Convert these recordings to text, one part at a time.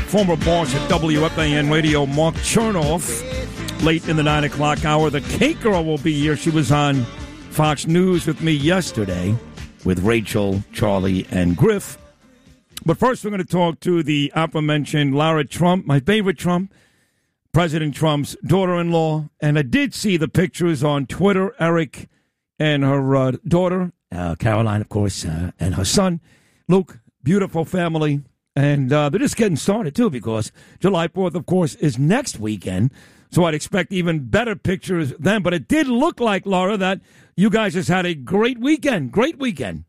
former boss at WFAN Radio, Mark Chernoff, late in the 9 o'clock hour. The Cake Girl will be here. She was on Fox News with me yesterday with Rachel, Charlie, and Griff. But first, we're going to talk to the aforementioned Lara Trump, my favorite Trump, President Trump's daughter-in-law. And I did see the pictures on Twitter, Eric and her daughter, Caroline, of course, and her son, Luke. Beautiful family. And they're just getting started, too, because July 4th, of course, is next weekend. So I'd expect even better pictures then. But it did look like, Laura, that you guys just had a great weekend. Great weekend.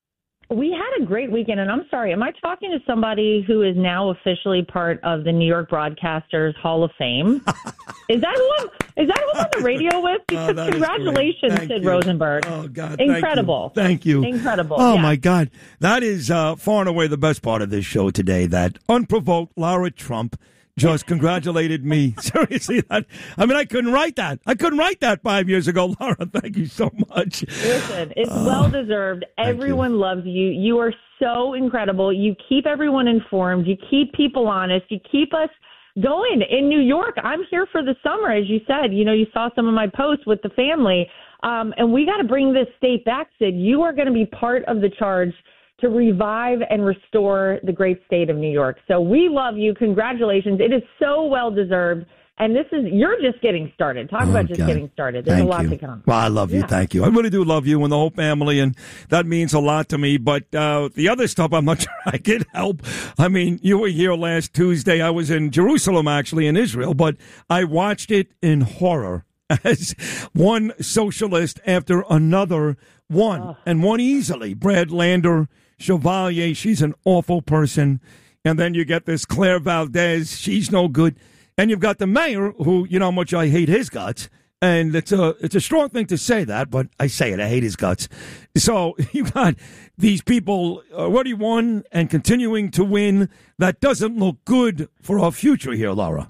We had a great weekend, and I'm sorry, am I talking to somebody who is now officially part of the New York Broadcasters Hall of Fame? Is that who I'm on the radio with? Because congratulations, Sid Rosenberg. Oh, God. Incredible. Thank you. Incredible. Oh, my God. That is far and away the best part of this show today, that unprovoked Lara Trump just congratulated me. Seriously, I couldn't write that. I couldn't write that 5 years ago. Laura, thank you so much. Listen, it's well-deserved. Everyone loves you. You are so incredible. You keep everyone informed. You keep people honest. You keep us going in New York. I'm here for the summer, as you said. You know, you saw some of my posts with the family. And we got to bring this state back, Sid. You are going to be part of the charge to revive and restore the great state of New York. So we love you. Congratulations. It is so well-deserved. And you're just getting started. Talk about just getting started. There's a lot to come. Well, I love you. Thank you. I really do love you and the whole family, and that means a lot to me. But the other stuff, I'm not sure I can help. I mean, you were here last Tuesday. I was in Jerusalem, actually, in Israel, but I watched it in horror as one socialist after another won, and won easily. Brad Lander, Chevalier, she's an awful person. And then you get this Claire Valdez, she's no good. And you've got the mayor, who, you know how much I hate his guts. And it's a strong thing to say that, but I say it, I hate his guts. So you've got these people already won and continuing to win. That doesn't look good for our future here, Laura.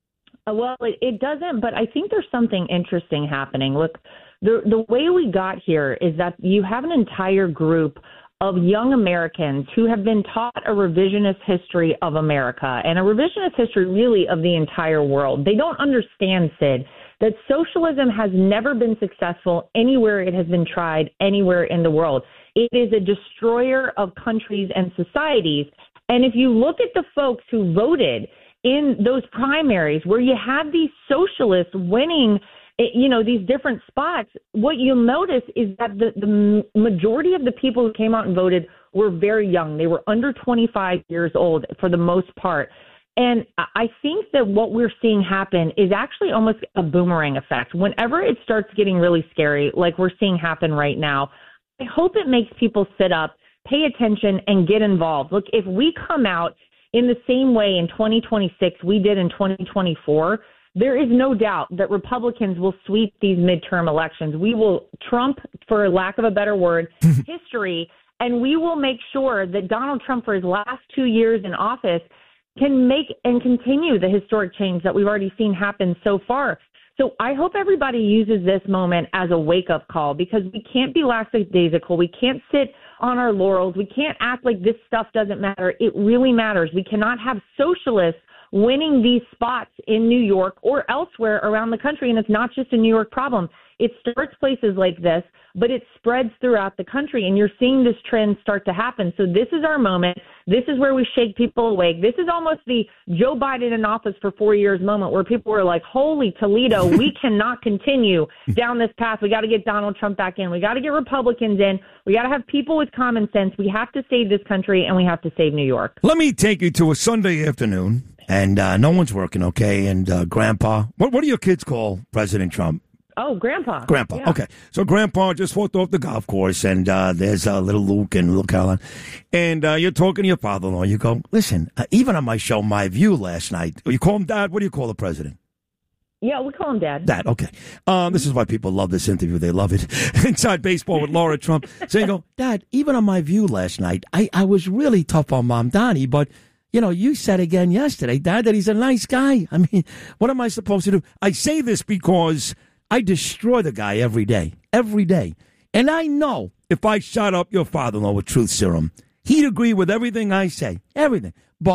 Well, it doesn't, but I think there's something interesting happening. Look, the way we got here is that you have an entire group of young Americans who have been taught a revisionist history of America and a revisionist history really of the entire world. They don't understand, Sid, that socialism has never been successful anywhere it has been tried anywhere in the world. It is a destroyer of countries and societies. And if you look at the folks who voted in those primaries where you have these socialists winning, you know, these different spots, what you'll notice is that the majority of the people who came out and voted were very young. They were under 25 years old for the most part. And I think that what we're seeing happen is actually almost a boomerang effect. Whenever it starts getting really scary, like we're seeing happen right now, I hope it makes people sit up, pay attention, and get involved. Look, if we come out in the same way in 2026 we did in 2024, there is no doubt that Republicans will sweep these midterm elections. We will trump, for lack of a better word, history, and we will make sure that Donald Trump, for his last 2 years in office, can make and continue the historic change that we've already seen happen so far. So I hope everybody uses this moment as a wake-up call, because we can't be lackadaisical. We can't sit on our laurels. We can't act like this stuff doesn't matter. It really matters. We cannot have socialists winning these spots in New York or elsewhere around the country. And it's not just a New York problem. It starts places like this, but it spreads throughout the country. And you're seeing this trend start to happen. So this is our moment. This is where we shake people awake. This is almost the Joe Biden in office for 4 years moment, where people were like, holy Toledo, we cannot continue down this path. We got to get Donald Trump back in. We got to get Republicans in. We got to have people with common sense. We have to save this country, and we have to save New York. Let me take you to a Sunday afternoon, and no one's working, okay? And Grandpa, what do your kids call President Trump? Oh, Grandpa. Grandpa, yeah. Okay. So Grandpa just walked off the golf course, and there's little Luke and little Caroline. And you're talking to your father-in-law. You go, listen, even on my show, My View, last night, you call him Dad? What do you call the president? Yeah, we call him Dad. Dad, okay. This is why people love this interview. They love it. Inside Baseball with Lara Trump. So you go, Dad, even on My View last night, I was really tough on Mom Donnie, but you know, you said again yesterday, Dad, that he's a nice guy. I mean, what am I supposed to do? I say this because I destroy the guy every day. And I know if I shot up your father-in-law with truth serum, he'd agree with everything I say, everything. But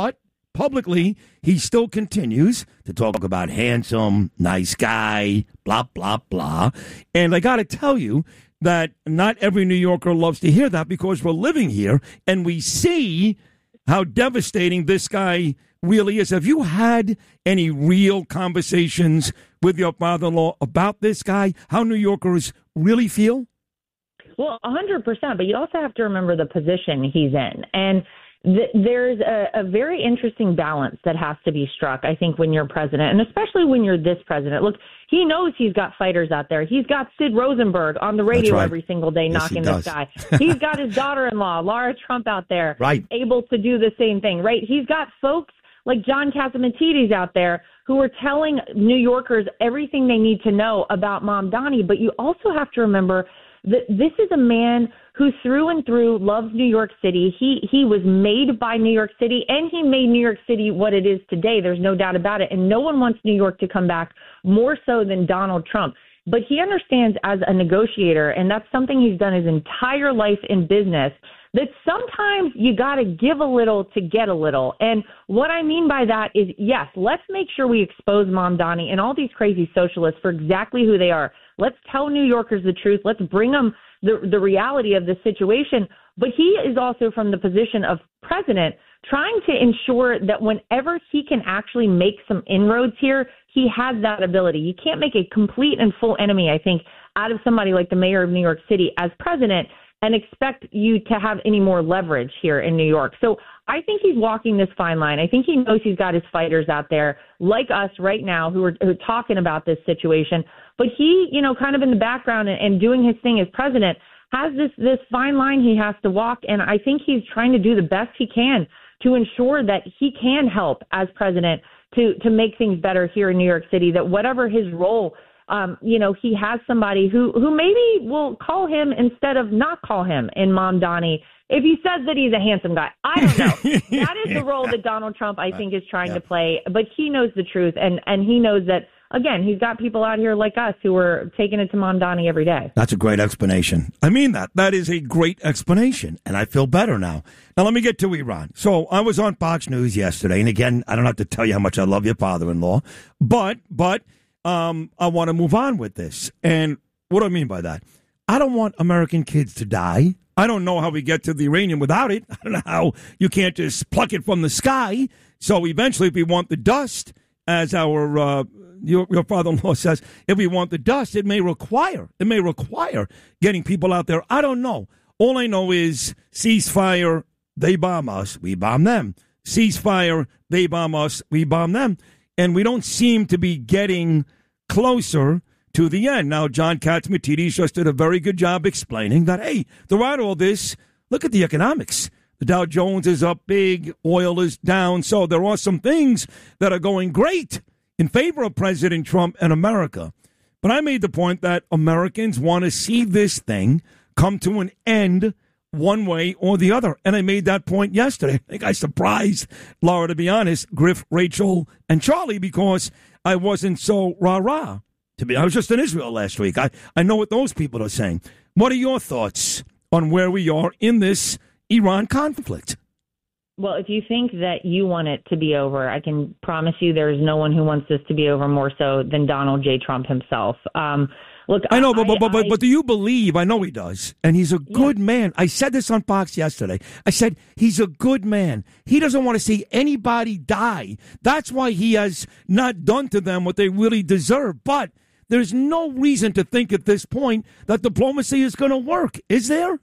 publicly, he still continues to talk about handsome, nice guy, blah, blah, blah. And I got to tell you that not every New Yorker loves to hear that because we're living here and we see how devastating this guy really is. Have you had any real conversations with your father-in-law about this guy, how New Yorkers really feel? Well, 100%, but you also have to remember the position he's in. And there's a very interesting balance that has to be struck, I think, when you're president, and especially when you're this president. Look, he knows he's got fighters out there. He's got Sid Rosenberg on the radio every single day knocking this guy. He's got his daughter-in-law, Lara Trump, out there able to do the same thing, right? He's got folks like John Catsimatidis out there who are telling New Yorkers everything they need to know about Mamdani. But you also have to remember that this is a man who through and through loves New York City. He was made by New York City, and he made New York City what it is today. There's no doubt about it. And no one wants New York to come back more so than Donald Trump. But he understands as a negotiator, and that's something he's done his entire life in business, that sometimes you got to give a little to get a little. And what I mean by that is, yes, let's make sure we expose Mamdani and all these crazy socialists for exactly who they are. Let's tell New Yorkers the truth. Let's bring them the reality of the situation. But he is also from the position of president trying to ensure that whenever he can actually make some inroads here, he has that ability. You can't make a complete and full enemy, I think, out of somebody like the mayor of New York City as president and expect you to have any more leverage here in New York. So I think he's walking this fine line. I think he knows he's got his fighters out there like us right now who are talking about this situation. But he, kind of in the background and doing his thing as president has this fine line he has to walk. And I think he's trying to do the best he can to ensure that he can help as president to make things better here in New York City, that whatever his role he has somebody who maybe will call him instead of not call him in Mamdani if he says that he's a handsome guy. I don't know. That is the role that Donald Trump, I think, is trying to play. But he knows the truth, and he knows that, again, he's got people out here like us who are taking it to Mamdani every day. That's a great explanation. I mean that. That is a great explanation, and I feel better now. Now, let me get to Iran. So I was on Fox News yesterday, and again, I don't have to tell you how much I love your father-in-law, but I want to move on with this. And what do I mean by that? I don't want American kids to die. I don't know how we get to the uranium without it. I don't know how you can't just pluck it from the sky. So eventually, if we want the dust, as your father-in-law says, if we want the dust, it may require getting people out there. I don't know. All I know is ceasefire, they bomb us, we bomb them. Ceasefire, they bomb us, we bomb them. And we don't seem to be getting closer to the end. Now, John Catsimatidis just did a very good job explaining that, hey, throughout all this, look at the economics. The Dow Jones is up big, oil is down. So there are some things that are going great in favor of President Trump and America. But I made the point that Americans want to see this thing come to an end one way or the other. And I made that point yesterday. I think I surprised Laura, to be honest, Griff, Rachel, and Charlie, because I wasn't so rah-rah. I was just in Israel last week. I know what those people are saying. What are your thoughts on where we are in this Iran conflict? Well, if you think that you want it to be over, I can promise you there's no one who wants this to be over more so than Donald J. Trump himself. Look, I know, but do you believe? I know he does, and he's a good man. I said this on Fox yesterday. I said he's a good man. He doesn't want to see anybody die. That's why he has not done to them what they really deserve. But there's no reason to think at this point that diplomacy is going to work, is there?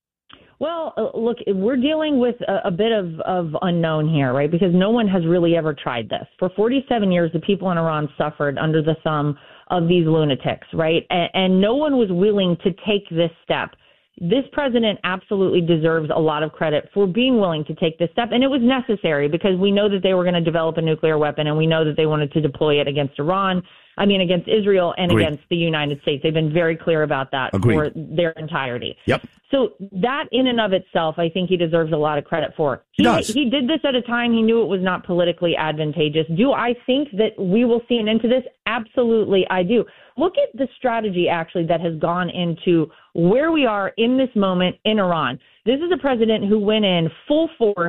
Well, look, we're dealing with a bit of unknown here, right? Because no one has really ever tried this. For 47 years, the people in Iran suffered under the thumb of these lunatics, right? And no one was willing to take this step. This president absolutely deserves a lot of credit for being willing to take this step. And it was necessary because we know that they were going to develop a nuclear weapon, and we know that they wanted to deploy it against against Israel and against the United States. They've been very clear about that for their entirety. Yep. So that in and of itself, I think he deserves a lot of credit for. He did this at a time he knew it was not politically advantageous. Do I think that we will see an end to this? Absolutely, I do. Look at the strategy, actually, that has gone into where we are in this moment in Iran. This is a president who went in full force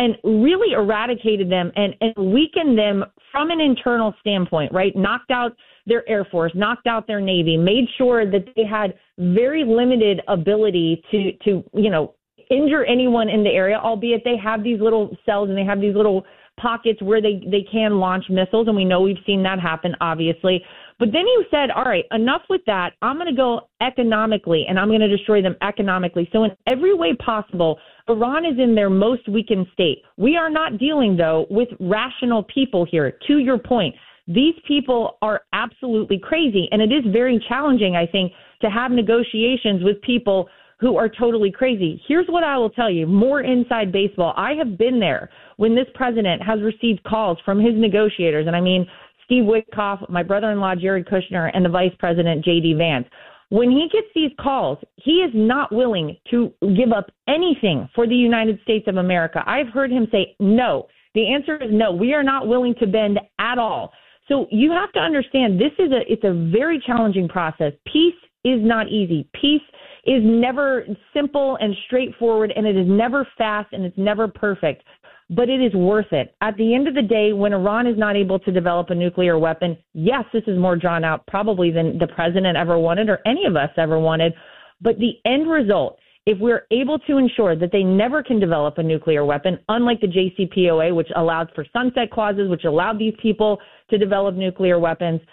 and really eradicated them and weakened them from an internal standpoint, right? Knocked out their Air Force, knocked out their Navy, made sure that they had very limited ability to injure anyone in the area, albeit they have these little cells and they have these little pockets where they can launch missiles, and we know we've seen that happen, obviously. But then you said, all right, enough with that. I'm going to go economically, and I'm going to destroy them economically. So in every way possible, Iran is in their most weakened state. We are not dealing, though, with rational people here. To your point, these people are absolutely crazy, and it is very challenging, I think, to have negotiations with people who are totally crazy. Here's what I will tell you, more inside baseball. I have been there when this president has received calls from his negotiators, and I mean Steve Witkoff, my brother-in-law Jared Kushner, and the vice president J.D. Vance. When he gets these calls, he is not willing to give up anything for the United States of America. I've heard him say no. The answer is no. We are not willing to bend at all. So you have to understand it's a very challenging process. Peace is not easy. Peace is never simple and straightforward, and it is never fast, and it's never perfect. But it is worth it. At the end of the day, when Iran is not able to develop a nuclear weapon, yes, this is more drawn out probably than the president ever wanted or any of us ever wanted. But the end result, if we're able to ensure that they never can develop a nuclear weapon, unlike the JCPOA, which allowed for sunset clauses, which allowed these people to develop nuclear weapons,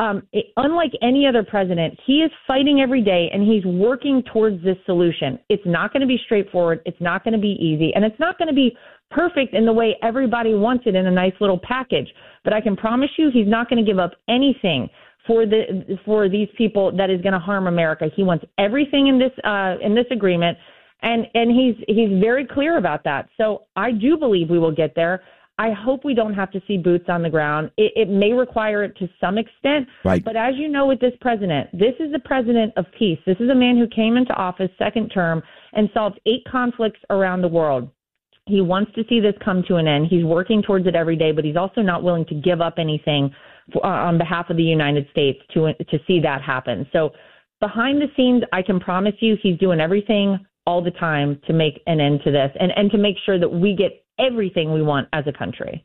unlike any other president, he is fighting every day and he's working towards this solution. It's not going to be straightforward. It's not going to be easy. And it's not going to be perfect in the way everybody wants it in a nice little package. But I can promise you he's not going to give up anything for these people that is going to harm America. He wants everything in this agreement. And he's very clear about that. So I do believe we will get there. I hope we don't have to see boots on the ground. It may require it to some extent, right. But as you know with this president, this is the president of peace. This is a man who came into office second term and solved 8 conflicts around the world. He wants to see this come to an end. He's working towards it every day, but he's also not willing to give up anything on behalf of the United States to see that happen. So behind the scenes, I can promise you he's doing everything all the time to make an end to this and to make sure that we get everything we want as a country.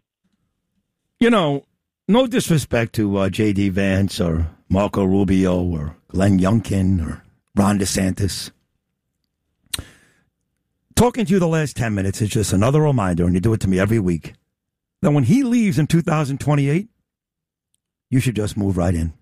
You know, no disrespect to J.D. Vance or Marco Rubio or Glenn Youngkin or Ron DeSantis. Talking to you the last 10 minutes is just another reminder, and you do it to me every week, that when he leaves in 2028, you should just move right in.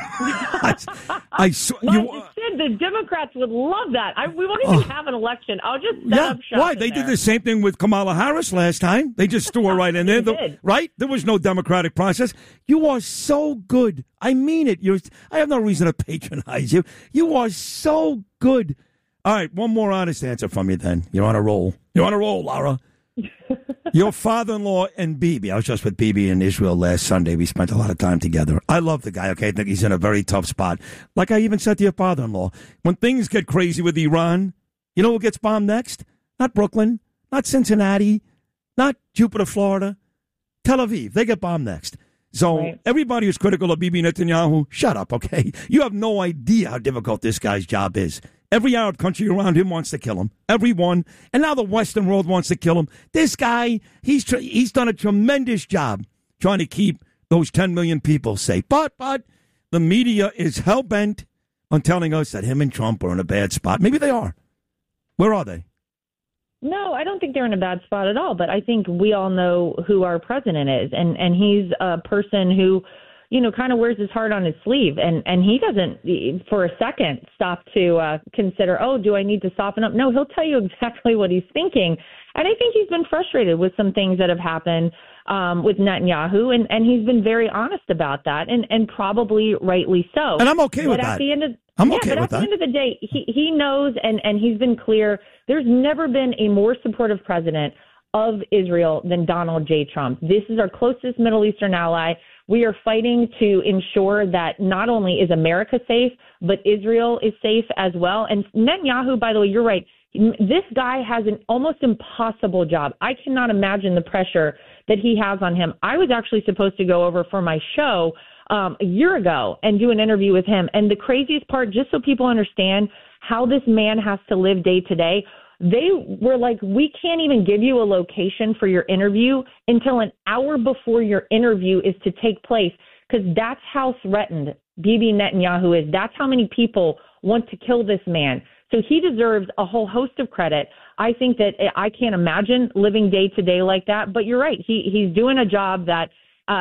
The Democrats would love that. We won't even have an election. I'll just set up shop. Why? They did the same thing with Kamala Harris last time. They just threw her right in there. Right? There was no democratic process. You are so good. I mean it. I have no reason to patronize you. You are so good. All right, one more honest answer from you then. You're on a roll. You're on a roll, Laura. Your father-in-law and Bibi. I was just with Bibi in Israel last Sunday. We spent a lot of time together. I love the guy, okay? I think he's in a very tough spot. Like I even said to your father-in-law, when things get crazy with Iran, you know who gets bombed next? Not Brooklyn, not Cincinnati, not Jupiter, Florida. Tel Aviv. They get bombed next. So Everybody who's critical of Bibi Netanyahu, shut up, okay? You have no idea how difficult this guy's job is. Every Arab country around him wants to kill him. Everyone. And now the Western world wants to kill him. This guy, he's done a tremendous job trying to keep those 10 million people safe. But the media is hell-bent on telling us that him and Trump are in a bad spot. Maybe they are. Where are they? No, I don't think they're in a bad spot at all. But I think we all know who our president is. And he's a person who, kind of wears his heart on his sleeve. And he doesn't, for a second, stop to consider, do I need to soften up? No, he'll tell you exactly what he's thinking. And I think he's been frustrated with some things that have happened with Netanyahu. And he's been very honest about that, and probably rightly so. And I'm okay with that. I'm okay with that. At the end of the day, he knows, and he's been clear, there's never been a more supportive president of Israel than Donald J. Trump. This is our closest Middle Eastern ally. We are fighting to ensure that not only is America safe, but Israel is safe as well. And Netanyahu, by the way, you're right. This guy has an almost impossible job. I cannot imagine the pressure that he has on him. I was actually supposed to go over for my show a year ago and do an interview with him. And the craziest part, just so people understand how this man has to live day to day, They were like, we can't even give you a location for your interview until an hour before your interview is to take place, because that's how threatened Bibi Netanyahu is. That's how many people want to kill this man. So he deserves a whole host of credit. I think that I can't imagine living day to day like that. But you're right. He's doing a job that,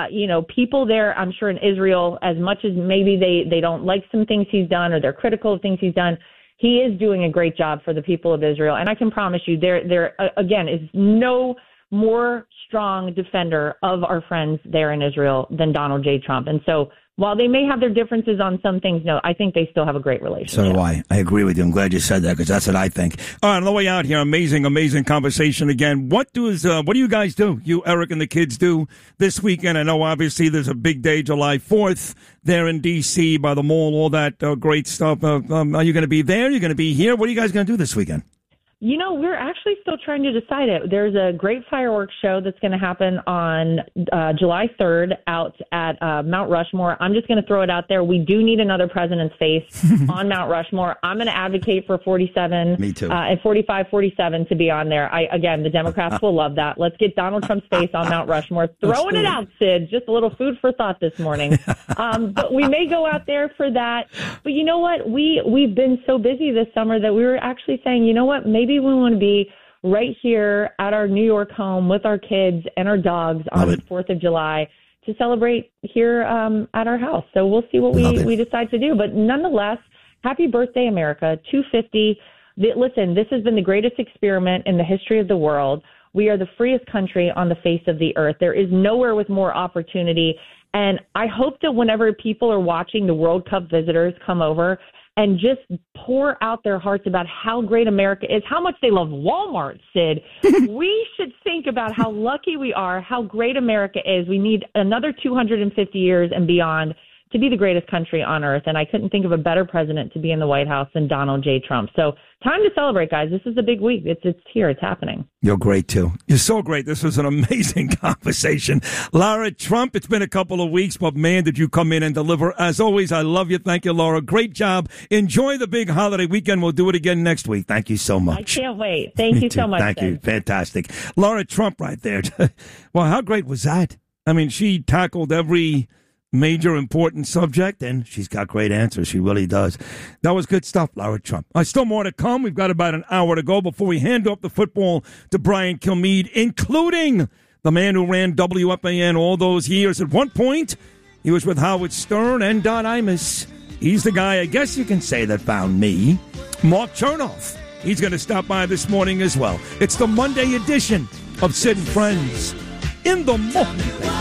people there, I'm sure in Israel, as much as maybe they don't like some things he's done or they're critical of things he's done, he is doing a great job for the people of Israel. And I can promise you there again, is no more strong defender of our friends there in Israel than Donald J. Trump. And so while they may have their differences on some things, no, I think they still have a great relationship. So do I. I agree with you. I'm glad you said that, because that's what I think. All right, on the way out here, amazing conversation again. What do you guys do? You, Eric, and the kids do this weekend? I know obviously there's a big day, July 4th, there in D.C. by the mall, all that great stuff. Are you going to be there? Are you going to be here? What are you guys going to do this weekend? We're actually still trying to decide it. There's a great fireworks show that's going to happen on July 3rd out at Mount Rushmore. I'm just going to throw it out there. We do need another president's face on Mount Rushmore. I'm going to advocate for 47. Me too. And 45, 47 to be on there. Again, the Democrats will love that. Let's get Donald Trump's face on Mount Rushmore. Throwing it out, Sid. Just a little food for thought this morning. But we may go out there for that. But you know what? We've been so busy this summer that we were actually saying, you know what? Maybe we want to be right here at our New York home with our kids and our dogs on the 4th of July to celebrate here at our house. So we'll see what we decide to do. But nonetheless, happy birthday, America. 250. Listen, this has been the greatest experiment in the history of the world. We are the freest country on the face of the earth. There is nowhere with more opportunity. And I hope that whenever people are watching the World Cup visitors come over and just pour out their hearts about how great America is, how much they love Walmart, Sid. We should think about how lucky we are, how great America is. We need another 250 years and beyond to be the greatest country on earth. And I couldn't think of a better president to be in the White House than Donald J. Trump. So time to celebrate, guys. This is a big week. It's here. It's happening. You're great, too. You're so great. This was an amazing conversation. Lara Trump, it's been a couple of weeks, but man, did you come in and deliver. As always, I love you. Thank you, Laura. Great job. Enjoy the big holiday weekend. We'll do it again next week. Thank you so much. I can't wait. Thank you so much. Thank you. Fantastic. Lara Trump right there. Well, how great was that? I mean, she tackled every major important subject, and she's got great answers. She really does. That was good stuff, Lara Trump. Still more to come. We've got about an hour to go before we hand off the football to Brian Kilmeade, including the man who ran WFAN all those years. At one point, he was with Howard Stern and Don Imus. He's the guy, I guess you can say, that found me. Mark Chernoff. He's going to stop by this morning as well. It's the Monday edition of Sid and Friends in the Morning.